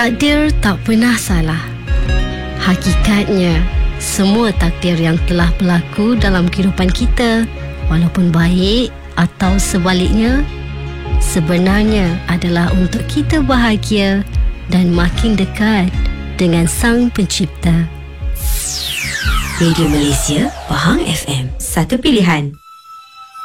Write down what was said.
Takdir tak pernah salah. Hakikatnya, semua takdir yang telah berlaku dalam kehidupan kita, walaupun baik atau sebaliknya, sebenarnya adalah untuk kita bahagia dan makin dekat dengan Sang Pencipta. Radio Malaysia, Pahang FM, satu pilihan.